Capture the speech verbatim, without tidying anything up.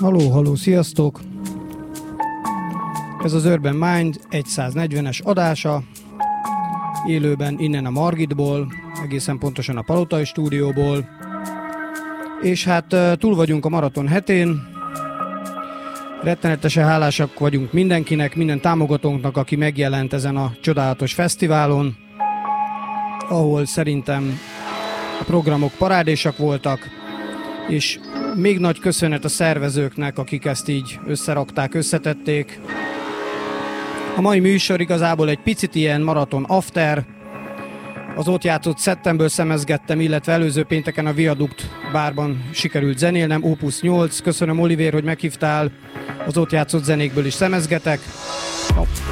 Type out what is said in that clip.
Halló, halló, sziasztok! Ez az Urban Mind száznegyvenes adása, élőben innen a Margitból, egészen pontosan a Palotai stúdióból, és hát túl vagyunk a maraton hetén, rettenetesen hálásak vagyunk mindenkinek, minden támogatónknak, aki megjelent ezen a csodálatos fesztiválon, ahol szerintem a programok parádésak voltak, és még nagy köszönet a szervezőknek, akik ezt így összerakták, összetették. A mai műsor igazából egy picit ilyen maraton after. Az ott játszott szettemből szemezgettem, illetve előző pénteken a Viadukt bárban sikerült zenélnem, Opus nyolc. Köszönöm, Olivér, hogy meghívtál. Az ott játszott zenékből is szemezgetek. Oh.